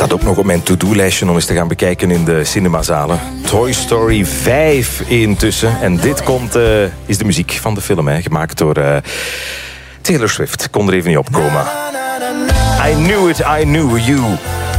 Staat ook nog op mijn to-do-lijstje om eens te gaan bekijken in de cinemazalen. Toy Story 5 intussen. En dit is de muziek van de film, gemaakt door Taylor Swift. Kon er even niet opkomen. I knew it, I knew you.